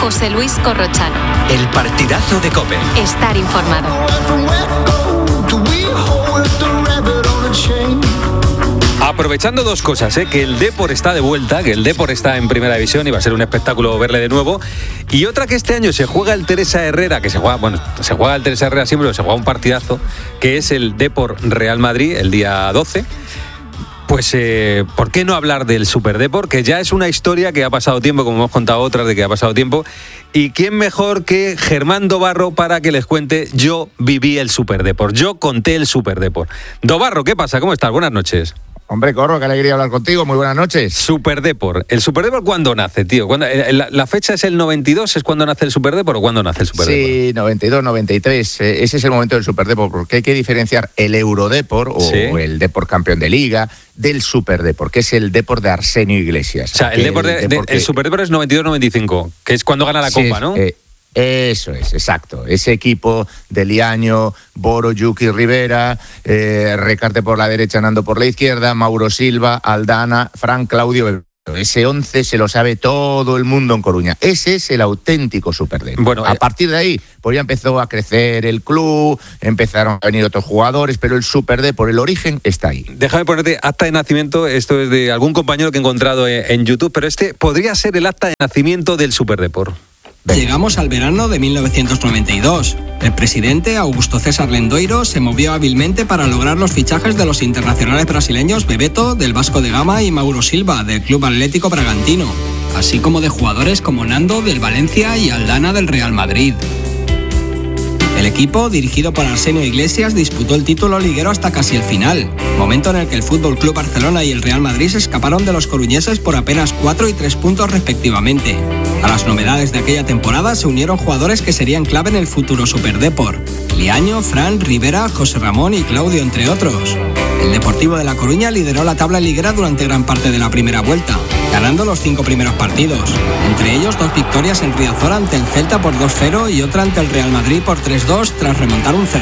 José Luis Corrochano. El partidazo de COPE. Estar informado. Aprovechando dos cosas, que el Depor está de vuelta, que el Depor está en primera división y va a ser un espectáculo verle de nuevo. Y otra que este año se juega el Teresa Herrera, se juega el Teresa Herrera siempre, pero se juega un partidazo, que es el Depor Real Madrid el día 12. Pues, ¿por qué no hablar del Super Depor? Que ya es una historia que ha pasado tiempo, como hemos contado otras de que ha pasado tiempo. ¿Y quién mejor que Germán Dobarro para que les cuente? Yo viví el Super Depor, yo conté el Super Depor. Dobarro, ¿qué pasa? ¿Cómo estás? Buenas noches. Hombre, Corro, qué alegría hablar contigo. Muy buenas noches. Super Depor. ¿El Super Depor cuándo nace, tío? ¿La fecha es el 92? ¿Es cuando nace el Super Depor o cuándo nace el Super Depor? Sí, 92, 93. Ese es el momento del Super Depor, porque hay que diferenciar el Eurodepor o el Depor campeón de Liga del Super Depor, que es el Depor de Arsenio Iglesias. O sea, el Super Depor es 92-95, que es cuando gana la Copa, ¿no? Eso es, exacto. Ese equipo de Liaño, Boro, Yuki, Rivera, Recarte por la derecha, Nando por la izquierda, Mauro Silva, Aldana, Fran, Claudio. Ese 11 se lo sabe todo el mundo en Coruña. Ese es el auténtico Super Depor. Bueno, a partir de ahí, pues ya empezó a crecer el club, empezaron a venir otros jugadores, pero el Super Depor, el origen, está ahí. Déjame ponerte acta de nacimiento, esto es de algún compañero que he encontrado en YouTube, pero este podría ser el acta de nacimiento del Super Depor. Llegamos al verano de 1992. El presidente, Augusto César Lendoiro, se movió hábilmente para lograr los fichajes de los internacionales brasileños Bebeto, del Vasco de Gama, y Mauro Silva, del Club Atlético Bragantino, así como de jugadores como Nando, del Valencia, y Aldana, del Real Madrid. El equipo, dirigido por Arsenio Iglesias, disputó el título liguero hasta casi el final, momento en el que el Fútbol Club Barcelona y el Real Madrid se escaparon de los coruñeses por apenas 4 y 3 puntos respectivamente. A las novedades de aquella temporada se unieron jugadores que serían clave en el futuro Super Depor: Liaño, Fran, Rivera, José Ramón y Claudio, entre otros. El Deportivo de La Coruña lideró la tabla liguera durante gran parte de la primera vuelta, ganando los 5 primeros partidos, entre ellos 2 victorias en Riazor ante el Celta por 2-0 y otra ante el Real Madrid por 3-2 tras remontar un 0-2.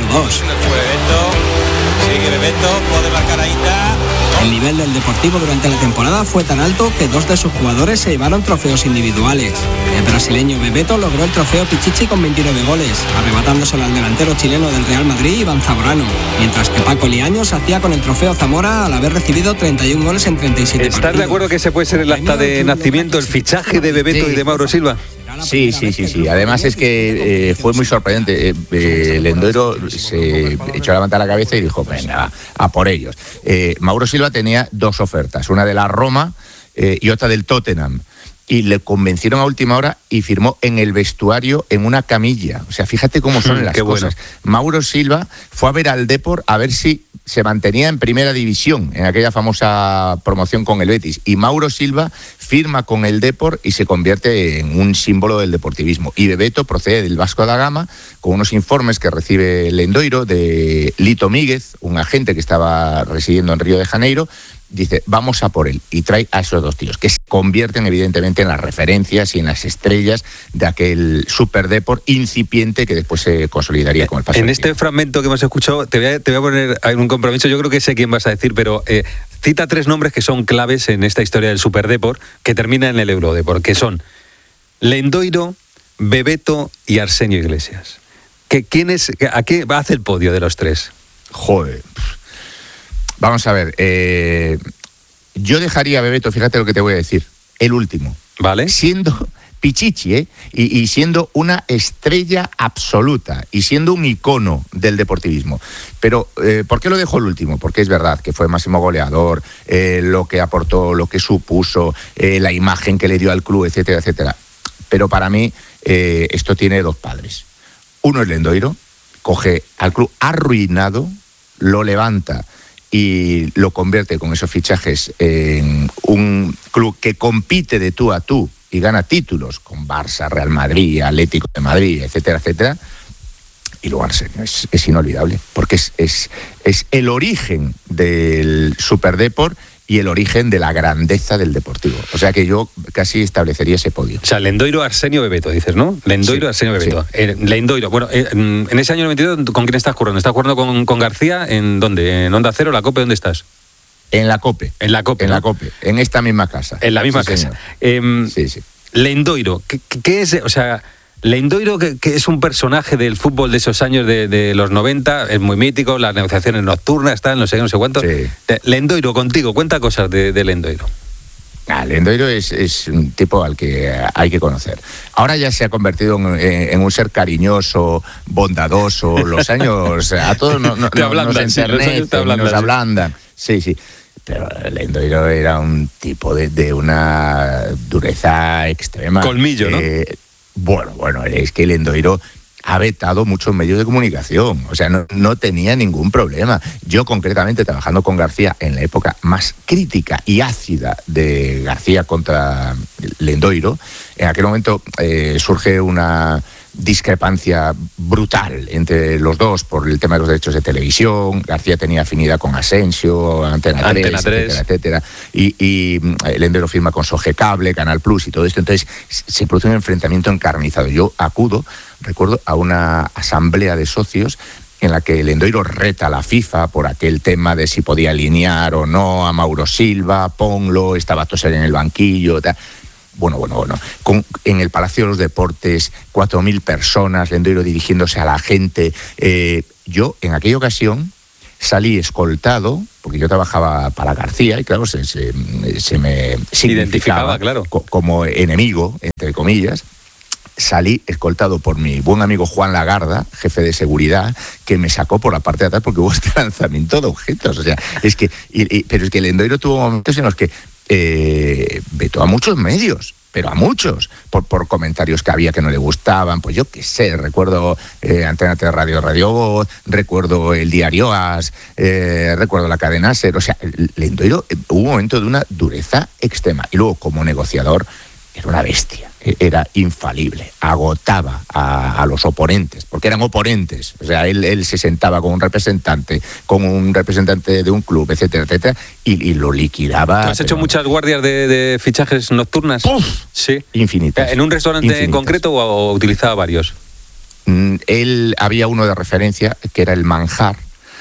Sigue Bebeto, puede marcar a Ita. El nivel del Deportivo durante la temporada fue tan alto que 2 de sus jugadores se llevaron trofeos individuales. El brasileño Bebeto logró el trofeo Pichichi con 29 goles, arrebatándoselo al delantero chileno del Real Madrid, Iván Zamorano, mientras que Paco Liaño se hacía con el trofeo Zamora al haber recibido 31 goles en 37 partidos. ¿Estás de acuerdo que ese puede ser el acta de nacimiento, el fichaje de Bebeto y de Mauro Silva? Sí. Además es que fue muy sorprendente. Lendoiro se echó a levantar la cabeza y dijo, venga, a por ellos. Mauro Silva tenía 2 ofertas, una de la Roma y otra del Tottenham. Y le convencieron a última hora y firmó en el vestuario en una camilla. O sea, fíjate cómo son las cosas. Bueno. Mauro Silva fue a ver al Depor a ver si se mantenía en primera división, en aquella famosa promoción con el Betis. Y Mauro Silva firma con el Depor y se convierte en un símbolo del deportivismo. Y Bebeto procede del Vasco da Gama con unos informes que recibe Lendoiro de Lito Míguez, un agente que estaba residiendo en Río de Janeiro. Dice, vamos a por él, y trae a esos 2 tíos, que se convierten evidentemente en las referencias y en las estrellas de aquel Super Depor incipiente que después se consolidaría con el paso. En este fragmento que hemos escuchado, te voy a poner un compromiso, yo creo que sé quién vas a decir, pero cita 3 nombres que son claves en esta historia del Super Depor, que termina en el Eurodepor, que son Lendoiro, Bebeto y Arsenio Iglesias. ¿A qué hace el podio de los 3? Joder. Vamos a ver, yo dejaría a Bebeto, fíjate lo que te voy a decir, el último. Vale. Siendo Pichichi, y siendo una estrella absoluta, y siendo un icono del deportivismo. Pero, ¿por qué lo dejo el último? Porque es verdad que fue máximo goleador, lo que aportó, lo que supuso, la imagen que le dio al club, etcétera, etcétera. Pero para mí, esto tiene 2 padres. Uno es Lendoiro, coge al club arruinado, lo levanta y lo convierte con esos fichajes en un club que compite de tú a tú y gana títulos con Barça, Real Madrid, Atlético de Madrid, etcétera, etcétera. Y luego Arsenio es inolvidable, porque es el origen del Super Depor y el origen de la grandeza del Deportivo. O sea que yo casi establecería ese podio. O sea, Lendoiro, Arsenio, Bebeto, dices, ¿no? Lendoiro, sí, Arsenio, Bebeto. Sí. Lendoiro, bueno, en ese año 92, ¿con quién estás currando? ¿Estás currando con García? ¿En dónde? ¿En Onda Cero, la COPE? ¿Dónde estás? En la COPE. En la COPE, En ¿no? la COPE, en esta misma casa. En la misma casa. Sí. Lendoiro, ¿qué es? O sea, Lendoiro, que es un personaje del fútbol de esos años de los 90, es muy mítico, las negociaciones nocturnas, tal, no sé cuánto. Sí. Lendoiro, contigo, cuenta cosas de Lendoiro. Lendoiro es un tipo al que hay que conocer. Ahora ya se ha convertido en un ser cariñoso, bondadoso. Los años a todos nos ablandan. Sí. Pero Lendoiro era un tipo de una dureza extrema. Colmillo, ¿no? Bueno, es que Lendoiro ha vetado muchos medios de comunicación, o sea, no tenía ningún problema. Yo concretamente, trabajando con García en la época más crítica y ácida de García contra Lendoiro, en aquel momento surge una discrepancia brutal entre los dos por el tema de los derechos de televisión. García tenía afinidad con Asensio, Antena 3. Etcétera. Y Lendoiro firma con Sogecable, Canal Plus y todo esto. Entonces se produce un enfrentamiento encarnizado. Yo recuerdo, a una asamblea de socios en la que Lendoiro reta a la FIFA por aquel tema de si podía alinear o no a Mauro Silva, Ponlo, estaba Tosar en el banquillo, tal. Bueno. En el Palacio de los Deportes, 4.000 personas, Lendoiro dirigiéndose a la gente. Yo, en aquella ocasión, salí escoltado, porque yo trabajaba para García, y claro, se me identificaba, claro, como enemigo, entre comillas. Salí escoltado por mi buen amigo Juan Lagarda, jefe de seguridad, que me sacó por la parte de atrás porque hubo este lanzamiento de objetos. O sea, es que, pero es que Lendoiro tuvo momentos en los que vetó a muchos medios, pero a muchos, por comentarios que había que no le gustaban. Pues yo qué sé, recuerdo Antena 3 Radio Voz, recuerdo el diario AS, recuerdo la cadena SER. O sea, Lendoiro hubo un momento de una dureza extrema. Y luego, como negociador, era una bestia, era infalible, agotaba a los oponentes, porque eran oponentes. O sea, él se sentaba con un representante de un club, etcétera, y lo liquidaba. ¿Has hecho muchas guardias de fichajes nocturnas? ¡Puf! Sí. Infinitas. ¿En un restaurante en concreto o utilizaba varios? Él había uno de referencia, que era el Manjar,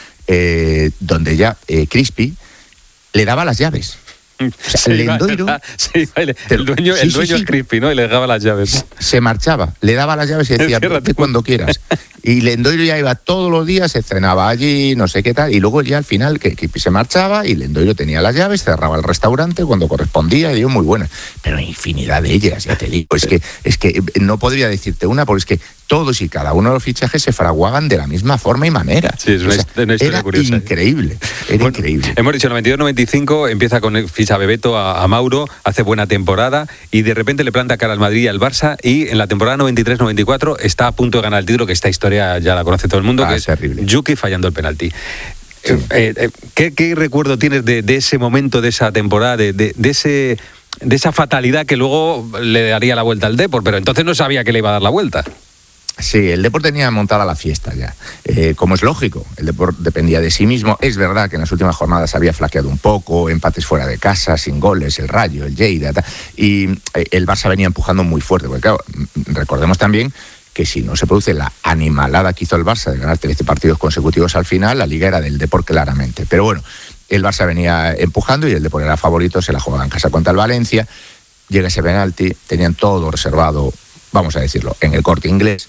donde ya Crispy le daba las llaves. O sea, Lendoiro, el dueño es Crispy, ¿no? Y le daba las llaves. Se marchaba, le daba las llaves y decía, vete cuando quieras. Y Lendoiro ya iba todos los días, se cenaba allí, no sé qué tal, y luego ya al final que se marchaba y Lendoiro tenía las llaves, cerraba el restaurante cuando correspondía, y dio muy buenas. Pero infinidad de ellas, ya te digo. Es que no podría decirte una, porque es que todos y cada uno de los fichajes se fraguaban de la misma forma y manera. Sí, es una historia era curiosa. Increíble, increíble. Hemos dicho, 92-95 empieza con ficha Bebeto a Mauro, hace buena temporada y de repente le planta cara al Madrid y al Barça, y en la temporada 93-94 está a punto de ganar el título, que esta historia ya la conoce todo el mundo, que es terrible. Yuki fallando el penalti. Sí. ¿Qué recuerdo tienes de ese momento, de esa temporada, de esa fatalidad que luego le daría la vuelta al Depor, pero entonces no sabía que le iba a dar la vuelta? Sí, el Depor tenía montada la fiesta ya. Como es lógico, el Depor dependía de sí mismo. Es verdad que en las últimas jornadas había flaqueado un poco, empates fuera de casa, sin goles, el Rayo, el Lleida, y el Barça venía empujando muy fuerte, porque claro, recordemos también que si no se produce la animalada que hizo el Barça de ganar 13 partidos consecutivos al final, la Liga era del Depor claramente. Pero bueno, el Barça venía empujando y el Depor era favorito, se la jugaba en casa contra el Valencia, llega ese penalti, tenían todo reservado, vamos a decirlo, en el Corte Inglés,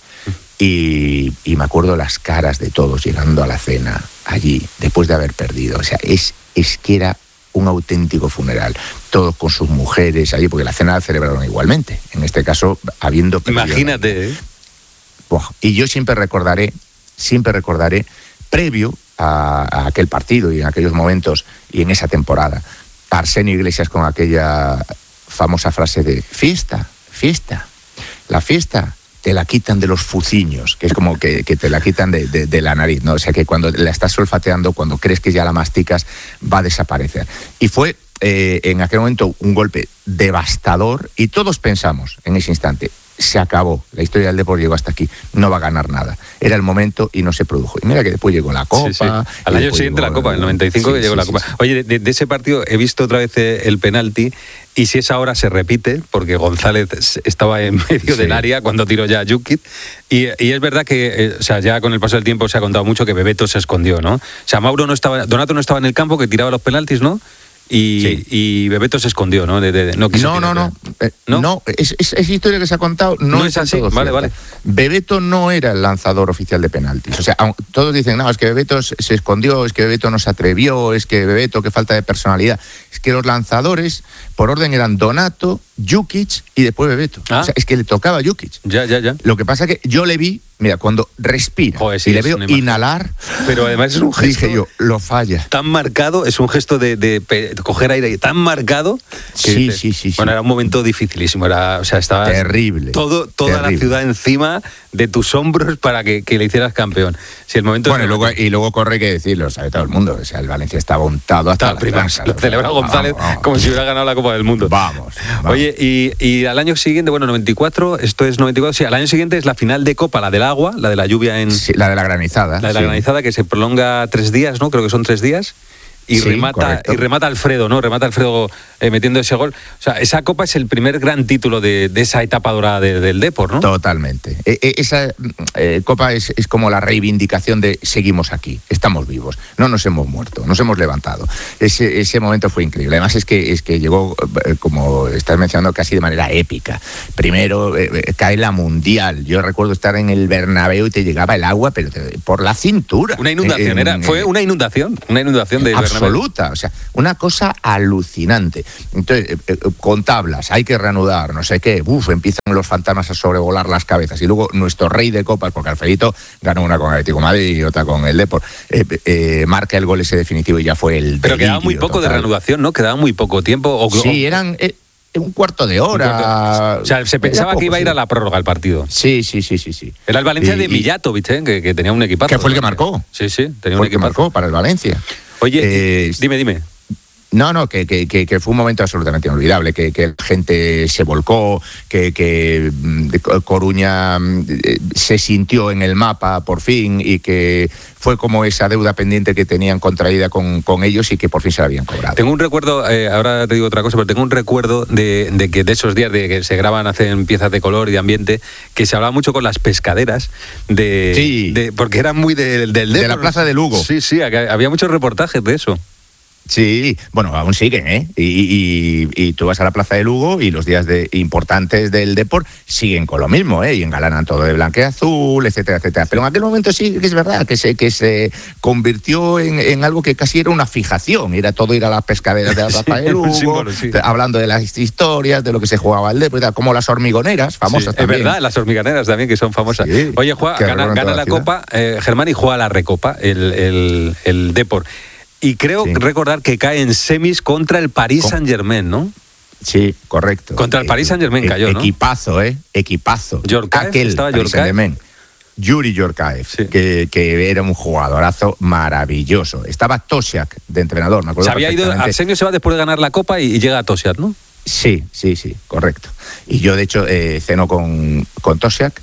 y me acuerdo las caras de todos llegando a la cena allí, después de haber perdido. O sea, es que era un auténtico funeral, todos con sus mujeres allí, porque la cena la celebraron igualmente, en este caso habiendo perdido. Imagínate, ¿eh? Y yo siempre recordaré, previo a aquel partido y en aquellos momentos y en esa temporada, a Arsenio Iglesias con aquella famosa frase de fiesta, la fiesta te la quitan de los fuciños, que es como que te la quitan de la nariz, ¿no? O sea que cuando la estás olfateando, cuando crees que ya la masticas, va a desaparecer. Y fue en aquel momento un golpe devastador, y todos pensamos en ese instante, se acabó, la historia del Depor llegó hasta aquí, no va a ganar nada. Era el momento y no se produjo. Y mira que después llegó la Copa. Sí. Al año siguiente la Copa, en el 95 que llegó la Copa. Oye, de ese partido he visto otra vez el penalti, y si esa hora se repite, porque González estaba en medio del área cuando tiró ya a Jukic, y es verdad que, o sea, ya con el paso del tiempo se ha contado mucho que Bebeto se escondió, ¿no? O sea, Donato no estaba en el campo, que tiraba los penaltis, ¿no? y Bebeto se escondió, ¿no? No, es historia que se ha contado, no es así. Vale. Bebeto no era el lanzador oficial de penaltis. O sea, todos dicen, no, es que Bebeto se escondió, es que Bebeto no se atrevió, es que Bebeto, qué falta de personalidad. Es que los lanzadores, por orden, eran Donato, Jukic y después Bebeto. O sea, es que le tocaba a Jukic. Ya. Lo que pasa es que yo le vi, mira, cuando respira y le veo inhalar, pero además es un gesto, dije yo, lo falla. Tan marcado, es un gesto de coger aire tan marcado que sí. Bueno, era un momento dificilísimo, estaba terrible. Toda la ciudad encima de tus hombros para que le hicieras campeón. Si el momento luego corre, que decirlo, sabe todo el mundo. O sea, el Valencia estaba untado hasta la tranca. Lo celebra González como si hubiera ganado la Copa del Mundo. Vamos. Oye, y al año siguiente, 94, esto es 94, sí, al año siguiente es la final de Copa, la del agua, la de la lluvia Sí, la de la granizada. La de la granizada, que se prolonga 3 días, ¿no? Creo que son 3 días. Y remata Alfredo, ¿no? Remata Alfredo metiendo ese gol. O sea, esa Copa es el primer gran título de esa etapa dorada del Depor, ¿no? Totalmente. Esa Copa es como la reivindicación de seguimos aquí, estamos vivos, no nos hemos muerto, nos hemos levantado. Ese momento fue increíble. Además es que llegó, como estás mencionando, casi de manera épica. Primero cae la Mundial. Yo recuerdo estar en el Bernabéu y te llegaba el agua, pero por la cintura. Una inundación, fue una inundación de absoluta, o sea, una cosa alucinante. Entonces, con tablas, hay que reanudar, no sé qué, empiezan los fantasmas a sobrevolar las cabezas, y luego nuestro rey de copas, porque Alfredito ganó una con el Atlético de Madrid y otra con el Depor, marca el gol ese definitivo y ya fue el Pero quedaba muy poco total de reanudación, ¿no? Quedaba muy poco tiempo. Sí, eran un cuarto de hora. O sea, se pensaba que iba a ir a la prórroga el partido. Sí. Era el Valencia de Millatovic, que tenía un equipazo. Que fue el que marcó. Sí, tenía un equipazo. Que marcó para el Valencia. Oye, dime. No, que fue un momento absolutamente inolvidable, que la gente se volcó, que Coruña se sintió en el mapa por fin, y que fue como esa deuda pendiente que tenían contraída con ellos y que por fin se la habían cobrado. Tengo un recuerdo, ahora te digo otra cosa, pero tengo un recuerdo de que de esos días de que se graban, hacen piezas de color y de ambiente, que se hablaba mucho con las pescaderas, porque eran muy del Depor. De la Plaza de Lugo. Sí, había muchos reportajes de eso. Sí, bueno, aún siguen, ¿eh? Y tú vas a la Plaza de Lugo y los días importantes del Depor siguen con lo mismo, ¿eh? Y engalanan todo de blanqueazul, etcétera. Pero en aquel momento sí que es verdad que se convirtió en algo que casi era una fijación. Era todo ir a las pescaderas de la Plaza de Lugo, hablando de las historias, de lo que se jugaba el Depor, como las hormigoneras, famosas también. Es verdad, las hormigoneras también, que son famosas. Sí, oye, gana la Copa, Germán, y juega la Recopa, el Depor. Y creo recordar que cae en semis contra el Paris Saint-Germain, ¿no? Sí, correcto. Contra el Paris Saint-Germain cayó, ¿no? Equipazo. Yorkaev, estaba Yorkaev. Yuri Yorkaev, que era un jugadorazo maravilloso. Estaba Tosiak de entrenador, me acuerdo. Se había ido, Arsenio se va después de ganar la Copa y llega a Tosiak, ¿no? Sí, correcto. Y yo, de hecho, ceno con Tosiak,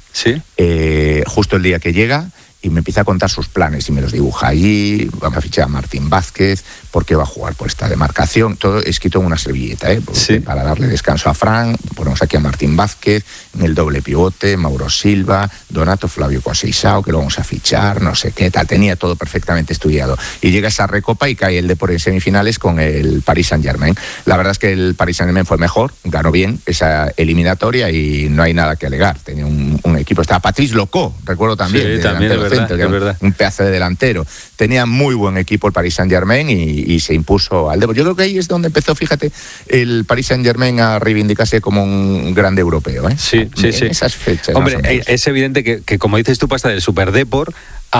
justo el día que llega, y me empieza a contar sus planes y me los dibuja allí. Vamos a fichar a Martín Vázquez porque va a jugar por esta demarcación, todo escrito en una servilleta, para darle descanso a Fran. Ponemos aquí a Martín Vázquez en el doble pivote, Mauro Silva, Donato, Flavio Conceição, que lo vamos a fichar, no sé qué tal. Tenía todo perfectamente estudiado, y llega esa Recopa y cae el Depor en semifinales con el Paris Saint-Germain. La verdad es que el Paris Saint-Germain fue mejor, ganó bien esa eliminatoria y no hay nada que alegar. Tenía un equipo, estaba Patrice Locó, recuerdo también, es verdad. Un pedazo de delantero. Tenía muy buen equipo el Paris Saint-Germain y se impuso al Depor. Yo creo que ahí es donde empezó, fíjate, el Paris Saint-Germain a reivindicarse como un grande europeo, ¿eh? Sí. Esas fechas. Hombre, es evidente que como dices tú, pasa del Super Depor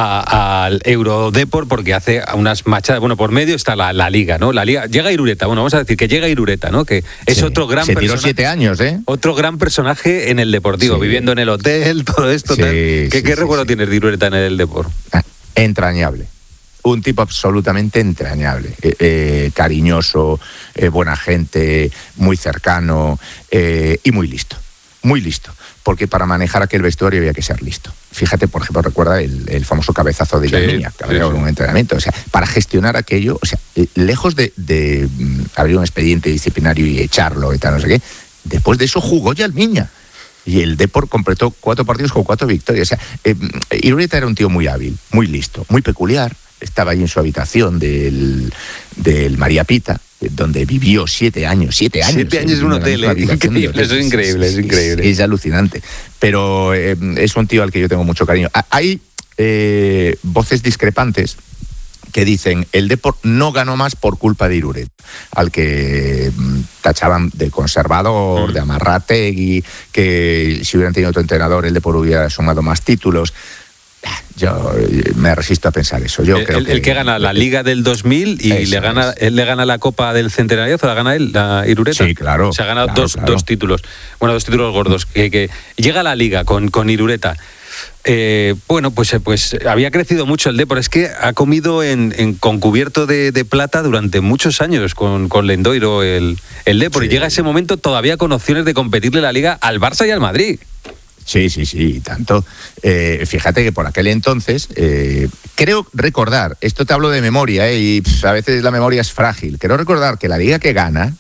al Eurodepor, porque hace unas machadas. Bueno, por medio está la Liga, ¿no? La Liga llega Irureta. Bueno, vamos a decir que llega Irureta, ¿no? Que es otro gran personaje. Se tiró 7 años, ¿eh? Otro gran personaje en el Deportivo, viviendo en el hotel, todo esto. ¿Qué recuerdo tienes de Irureta en el Depor? Entrañable. Un tipo absolutamente entrañable, cariñoso, buena gente, muy cercano y muy listo. Muy listo, porque para manejar aquel vestuario había que ser listo. Fíjate, por ejemplo, recuerda el famoso cabezazo de Yamiña, que había un entrenamiento. O sea, para gestionar aquello, o sea, lejos de abrir un expediente disciplinario y echarlo y tal, no sé qué, después de eso jugó Yamiña. Y el Depor completó 4 partidos con 4 victorias. O sea, Irureta era un tío muy hábil, muy listo, muy peculiar. Estaba ahí en su habitación del María Pita, donde vivió 7 años. 7 años. 7 años en un hotel, increíble, eso es increíble, es increíble. Es alucinante. Pero es un tío al que yo tengo mucho cariño. Hay voces discrepantes que dicen el Depor no ganó más por culpa de Irureta, al que tachaban de conservador, de amarrategui, que si hubieran tenido otro entrenador el Depor hubiera sumado más títulos. Yo me resisto a pensar eso. Yo creo el que gana la Liga del 2000 y él le gana la Copa del Centenario, ¿la gana él, la Irureta? Sí, claro. Se ha ganado dos títulos. Bueno, 2 títulos gordos. Que llega a la Liga con Irureta. Bueno, pues había crecido mucho el Depor. Es que ha comido con cubierto de plata durante muchos años con Lendoiro el Depor. Sí. Y llega ese momento todavía con opciones de competirle la Liga al Barça y al Madrid. Sí, tanto. Fíjate que por aquel entonces, creo recordar, esto te hablo de memoria, y a veces la memoria es frágil, creo recordar que la liga que gana,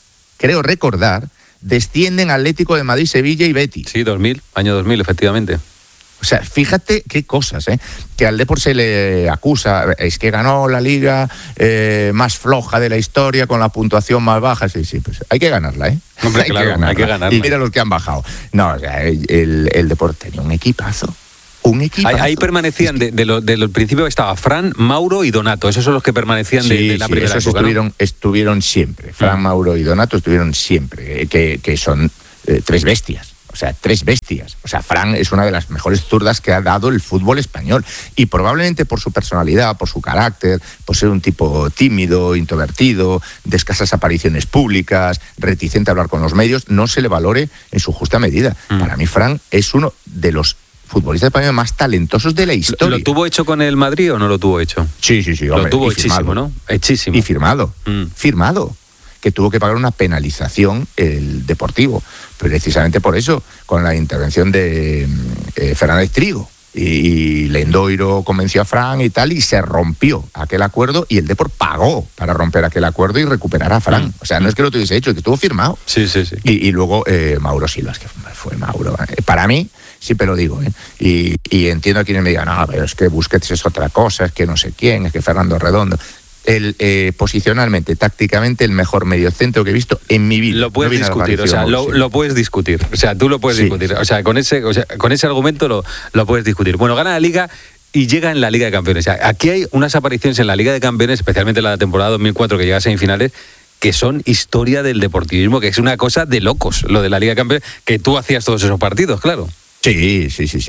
descienden Atlético de Madrid, Sevilla y Betis. Sí, año 2000, efectivamente. O sea, fíjate qué cosas, que al Depor se le acusa, es que ganó la liga más floja de la historia con la puntuación más baja. Sí, pues hay que ganarla, Hombre, hay que ganarla. Y mira los que han bajado. No, o sea, el Depor tenía un equipazo. Ahí permanecían, de los principios estaba Fran, Mauro y Donato. Esos son los que permanecían de la primera época, estuvieron siempre. Fran, Mauro y Donato estuvieron siempre, que son 3 bestias. O sea, 3 bestias. O sea, Fran es una de las mejores zurdas que ha dado el fútbol español. Y probablemente por su personalidad, por su carácter, por ser un tipo tímido, introvertido, de escasas apariciones públicas, reticente a hablar con los medios, no se le valore en su justa medida. Para mí, Fran es uno de los futbolistas españoles más talentosos de la historia. ¿Lo tuvo hecho con el Madrid o no lo tuvo hecho? Sí. Hombre, lo tuvo hechísimo, ¿no? Hechísimo. Y firmado. Firmado. Que tuvo que pagar una penalización el Deportivo, precisamente por eso, con la intervención de Fernández Trigo. Y Lendoiro convenció a Fran y tal, y se rompió aquel acuerdo, y el Depor pagó para romper aquel acuerdo y recuperar a Fran. O sea, no es que lo tuviese hecho, es que estuvo firmado. Sí. Y luego Mauro Silva, es que fue Mauro. Para mí, siempre lo digo, y entiendo a quienes me digan, no, pero es que Busquets es otra cosa, es que no sé quién, es que Fernando Redondo. Posicionalmente, tácticamente, el mejor mediocentro que he visto en mi vida. Lo puedes discutir, o sea, lo puedes discutir. O sea, tú lo puedes discutir. O sea, con ese argumento lo puedes discutir. Bueno, gana la Liga y llega en la Liga de Campeones. O sea, aquí hay unas apariciones en la Liga de Campeones, especialmente la temporada 2004, que llega a semifinales, que son historia del deportivismo, que es una cosa de locos, lo de la Liga de Campeones, que tú hacías todos esos partidos, claro. Sí.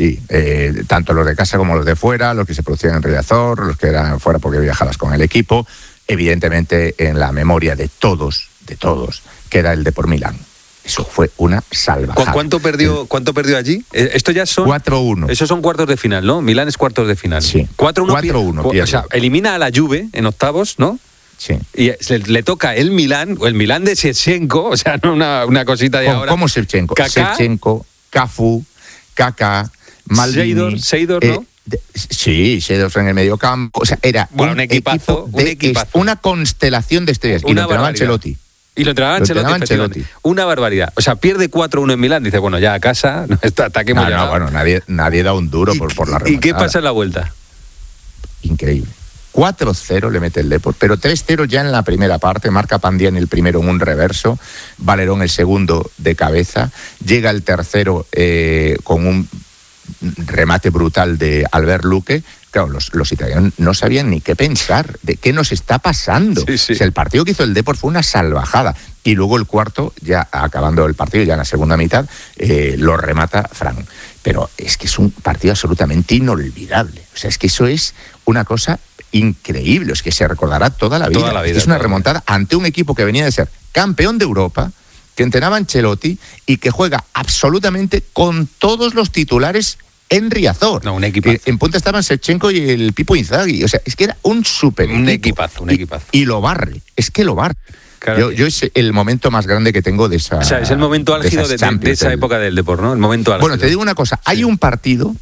Tanto los de casa como los de fuera, los que se producían en Riazor, los que eran fuera porque viajabas con el equipo. Evidentemente, en la memoria de todos, queda el Depor Milán. Eso fue una salvajada. ¿Cuánto perdió allí? Esto ya son 4-1. Esos son cuartos de final, ¿no? Milán es cuartos de final. Sí. 4-1 pierde. O sea, elimina a la Juve en octavos, ¿no? Sí. Y le toca el Milán de Shevchenko, o sea, no una cosita de ahora. ¿Cómo Shevchenko? Shevchenko, Cafu, Kaká, Maldini. Seidor, ¿no? Sí, Seidor en el medio campo. O sea, era un equipazo. Una constelación de estrellas. Y lo entrenaba Ancelotti. Ancelotti. Una barbaridad. O sea, pierde 4-1 en Milán. Dice, bueno, ya a casa, ataquemos ya. Bueno, nadie da un duro por la remontada. ¿Y qué pasa en la vuelta? Increíble. 4-0 le mete el Depor, pero 3-0 ya en la primera parte. Marca Pandiani el primero en un reverso, Valerón el segundo de cabeza, llega el tercero con un remate brutal de Albert Luque. Claro, los italianos no sabían ni qué pensar, de qué nos está pasando. Sí. O sea, el partido que hizo el Depor fue una salvajada. Y luego el cuarto, ya acabando el partido, ya en la segunda mitad, lo remata Fran. Pero es que es un partido absolutamente inolvidable. O sea, es que eso es una cosa increíble, es que se recordará toda la vida. Es una remontada ante un equipo que venía de ser campeón de Europa, que entrenaba Ancelotti y que juega absolutamente con todos los titulares en Riazor. No, un equipazo. En punta estaban Shevchenko y el Pipo Inzaghi. O sea, es que era un súper equipo. Un equipazo. Y lo barre, es que lo barre. Claro. Yo es el momento más grande que tengo de esa. O sea, es el momento álgido de esa época del Depor, ¿no? El momento álgido. Bueno, te digo una cosa, hay un partido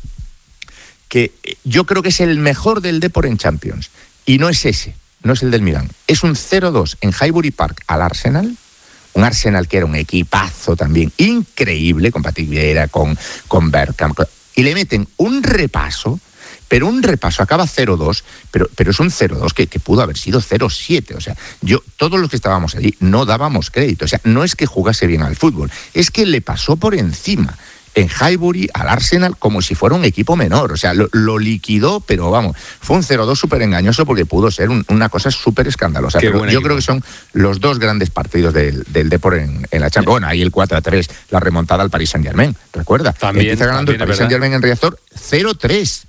que yo creo que es el mejor del Depor en Champions. Y no es ese, no es el del Milán. Es un 0-2 en Highbury Park al Arsenal. Un Arsenal que era un equipazo también increíble, con Patrick Vieira, con Bergkamp. Y le meten un repaso pero un repaso, acaba 0-2, pero es un 0-2 que pudo haber sido 0-7. O sea, todos los que estábamos allí no dábamos crédito. O sea, no es que jugase bien al fútbol, es que le pasó por encima en Highbury al Arsenal como si fuera un equipo menor. O sea, lo liquidó, pero vamos, fue un 0-2 súper engañoso porque pudo ser una cosa súper escandalosa. Pero yo creo que son los dos grandes partidos del Depor en la Champions. Bueno, ahí el 4-3, la remontada al Paris Saint-Germain, recuerda. Empieza ganando el Paris Saint-Germain en Riazor 0-3.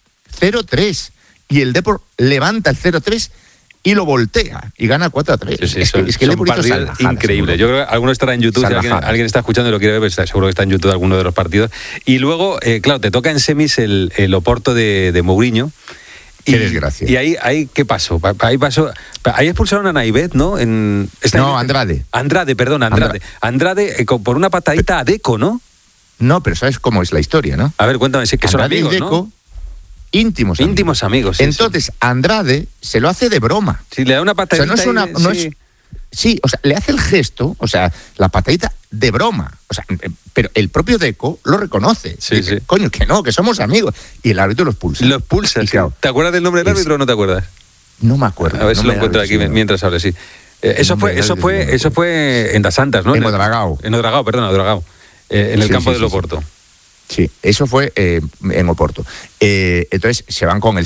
Y el Depor levanta el 0-3 y lo voltea y gana 4-3. Sí, es que el Depor hizo salvajada, increíble. seguro. Yo creo que alguno estará en YouTube. Si alguien está escuchando y lo quiere ver, pues seguro que está en YouTube alguno de los partidos. Y luego, claro, te toca en semis el Oporto de Mourinho. Qué desgracia. Y ahí ¿qué pasó? Ahí expulsaron a Naivet, ¿no? Andrade. Andrade, por una patadita a Deco, ¿no? No, pero ¿sabes cómo es la historia, no? A ver, cuéntame, si es que son Andrade amigos, y Deco, ¿no? íntimos amigos. Sí, entonces, sí. Andrade se lo hace de broma. Sí, le da una patadita. O sea, sí, o sea, le hace el gesto, o sea, la patadita de broma. O sea, pero el propio Deco lo reconoce. Sí, dice, sí. Coño, que no, que somos amigos. Y el árbitro lo expulsa. Lo expulsa, sí. Claro, ¿Te acuerdas del nombre del árbitro o no te acuerdas? No me acuerdo. A ver si lo encuentro aquí mientras hablo, sí. Eso fue en Das Santas, ¿no? En Odragao. En Odragao, en el campo del Oporto. Sí, eso fue en Oporto. Entonces se van con el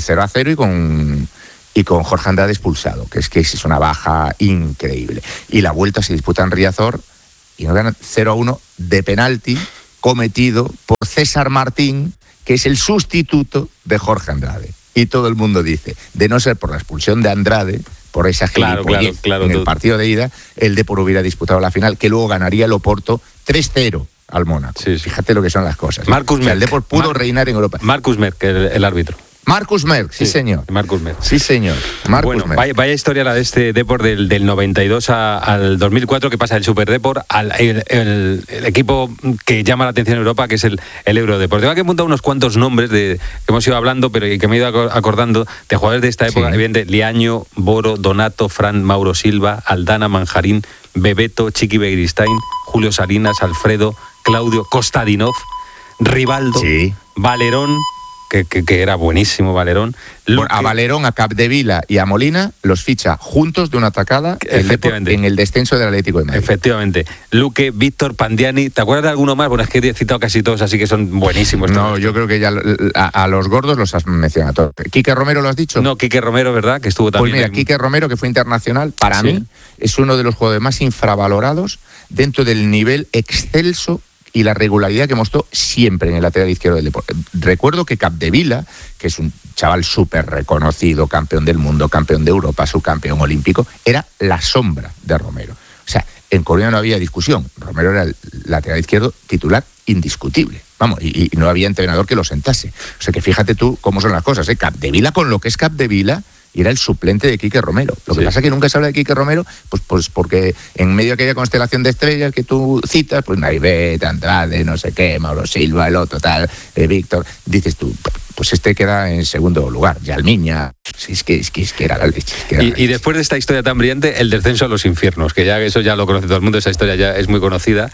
0-0 y con Jorge Andrade expulsado, que es una baja increíble. Y la vuelta se disputa en Riazor y nos ganan 0-1 de penalti cometido por César Martín, que es el sustituto de Jorge Andrade. Y todo el mundo dice, de no ser por la expulsión de Andrade, por esa gilipollez en el partido de ida, el Depor hubiera disputado la final, que luego ganaría el Oporto 3-0 al Mónaco. Sí. Fíjate lo que son las cosas. Marcus Merck. El Depor pudo reinar en Europa. Marcus Merck, el árbitro. Marcus Merck, sí señor. Marcus Merck. Sí, señor. Marcus Merck. Vaya historia la de este Depor del 92 al 2004, que pasa el Super Depor al el equipo que llama la atención en Europa, que es el Eurodepor. Tengo que apuntar unos cuantos nombres que hemos ido hablando, pero que me he ido acordando de jugadores de esta época. Evidente, Liaño, Boro, Donato, Fran, Mauro Silva, Aldana, Manjarín, Bebeto, Chiqui Begiristain, Julio Salinas, Alfredo, Claudio, Kostadinov, Rivaldo, Valerón, que era buenísimo Valerón. A Valerón, a Capdevila y a Molina los ficha juntos de una atacada en el descenso del Atlético de Madrid. Efectivamente. Luque, Víctor, Pandiani. ¿Te acuerdas de alguno más? Bueno, es que he citado casi todos, así que son buenísimos. No, yo creo que ya a los gordos los has mencionado todos. ¿Quique Romero lo has dicho? No, Quique Romero, ¿verdad? Que estuvo también. Pues mira, Quique Romero, que fue internacional, para mí es uno de los jugadores más infravalorados dentro del nivel excelso y la regularidad que mostró siempre en el lateral izquierdo del Depor. Recuerdo que Capdevila, que es un chaval súper reconocido, campeón del mundo, campeón de Europa, subcampeón olímpico, era la sombra de Romero. O sea, en Coruña no había discusión. Romero era el lateral izquierdo titular indiscutible. Vamos, y no había entrenador que lo sentase. O sea, que fíjate tú cómo son las cosas, ¿eh? Capdevila, con lo que es Capdevila, y era el suplente de Quique Romero. Lo que pasa es que nunca se habla de Quique Romero, pues porque en medio de aquella constelación de estrellas que tú citas, pues Naivet, Andrade, no sé qué, Mauro Silva, el otro tal, Víctor, dices tú, pues este queda en segundo lugar. Yalmiña, es que era la leche. Y después de esta historia tan brillante, el descenso a los infiernos, que ya eso ya lo conoce todo el mundo, esa historia ya es muy conocida.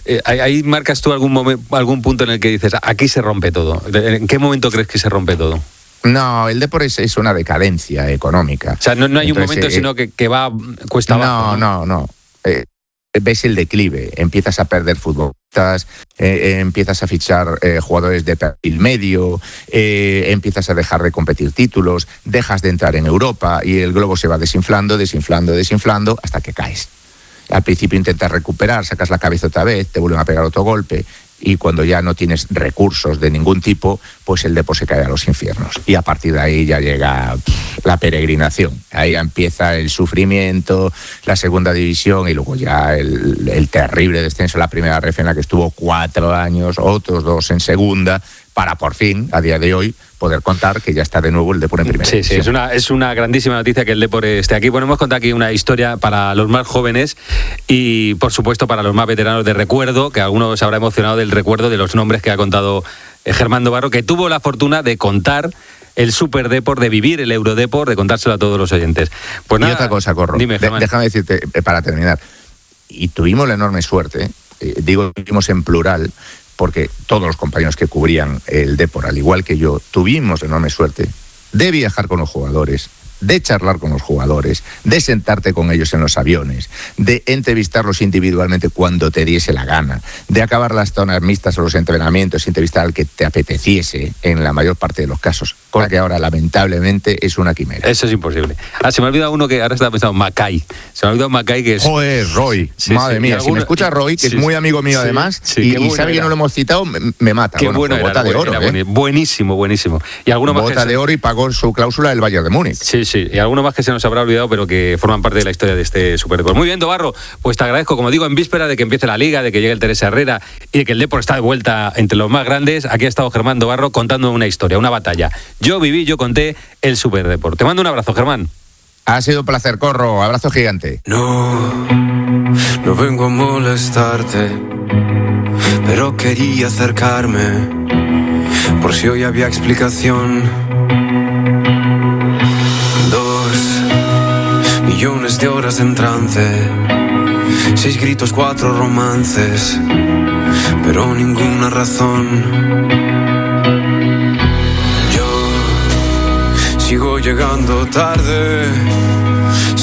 Ahí marcas tú algún punto en el que dices, aquí se rompe todo. ¿En qué momento crees que se rompe todo? No, el Depor es una decadencia económica. O sea, no hay un momento, sino que va cuesta abajo. No. Ves el declive, empiezas a perder futbolistas, empiezas a fichar jugadores de perfil medio, empiezas a dejar de competir títulos, dejas de entrar en Europa y el globo se va desinflando hasta que caes. Al principio intentas recuperar, sacas la cabeza otra vez, te vuelven a pegar otro golpe. Y cuando ya no tienes recursos de ningún tipo, pues el Depor se cae a los infiernos. Y a partir de ahí ya llega la peregrinación. Ahí empieza el sufrimiento, la segunda división y luego ya el terrible descenso en la primera ref, en la que estuvo 4 años, otros 2 en segunda, para por fin, a día de hoy, poder contar que ya está de nuevo el Depor en primera división. Sí, es una grandísima noticia que el Depor esté aquí. Bueno, hemos contado aquí una historia para los más jóvenes y, por supuesto, para los más veteranos de recuerdo, que algunos se habrá emocionado del recuerdo de los nombres que ha contado Germán Dobarro, que tuvo la fortuna de contar el Super Depor, de vivir el Eurodepor, de contárselo a todos los oyentes. Pues nada, y otra cosa, Corro, dime, déjame decirte, para terminar, y tuvimos la enorme suerte, digo, tuvimos en plural, porque todos los compañeros que cubrían el Depor, al igual que yo, tuvimos enorme suerte de viajar con los jugadores, de charlar con los jugadores, de sentarte con ellos en los aviones, de entrevistarlos individualmente cuando te diese la gana, de acabar las zonas mixtas o los entrenamientos, entrevistar al que te apeteciese en la mayor parte de los casos, cosa que ahora lamentablemente es una quimera. Eso es imposible. Se me ha olvidado uno que ahora estaba pensando, Macay. Se me ha olvidado Macay, que es... Joder, Roy, sí, madre sí, mía, alguno... si me escucha Roy, que sí, es muy amigo mío sí, además, sí, y sabe que no lo hemos citado, me mata. Qué bueno era, bota de oro, buenísimo. Y alguno más bota de oro y pagó su cláusula del Bayern de Múnich. Sí, y alguno más que se nos habrá olvidado, pero que forman parte de la historia de este Super Depor. Muy bien, Tobarro, pues te agradezco, como digo, en víspera de que empiece la Liga, de que llegue el Teresa Herrera y de que el Depor está de vuelta entre los más grandes. Aquí ha estado Germán Tobarro contando una historia, una batalla. Yo conté el Super Depor. Te mando un abrazo, Germán. Ha sido un placer, Corro. Abrazo gigante. No vengo a molestarte, pero quería acercarme por si hoy había explicación. 2 millones de horas en trance, 6 gritos, 4 romances, pero ninguna razón. Yo sigo llegando tarde.